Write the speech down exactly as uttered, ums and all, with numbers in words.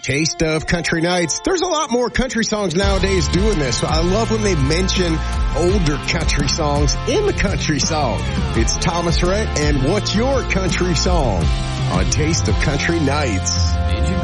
Taste of Country Nights. There's a lot more country songs nowadays doing this. I love when they mention older country songs in the country song. It's Thomas Rhett and What's Your Country Song on Taste of Country Nights.